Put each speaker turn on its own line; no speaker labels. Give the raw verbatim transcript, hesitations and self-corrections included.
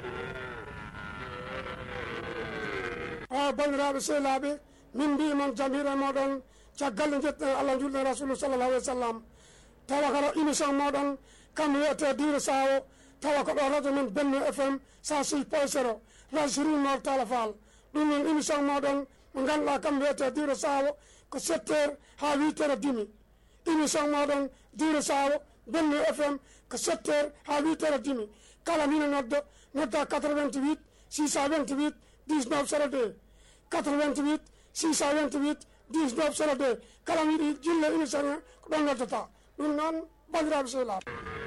a bandiraɓe sehlaɓe min mbimon jamira moɗon caggal nde jetten Allah julde rasulu sallallah alih wa sallam tawa kala émission moɗon kam wiyete Dina Sawo tawa ko ɗo radio men Benno F M cent six point zéro Rangeri Mor Talla Fall ɗum noon émission moɗon mo ganduɗa kam wiyete Dina Sawo ko sept heures ha huit heures demi émission moɗon Dina Sawo Benno F M ko sept heures ha huit heures demi kala mina nodda nodda quatre-vingt-huit six cent vingt-huit dix-neuf zéro deux quatre-vingt-huit six cent vingt-huit dix-neuf zéro deux kala yiɗi jille émission ko ɗon noddata ɗum noon bandiraɓe sehlaɓe